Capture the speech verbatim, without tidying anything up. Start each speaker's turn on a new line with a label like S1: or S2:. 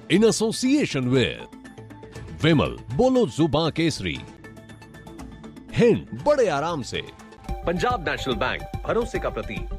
S1: In association with विमल, बोलो जुबां केसरी, हिंद, बड़े आराम से।
S2: पंजाब नेशनल बैंक, भरोसे का प्रतीक।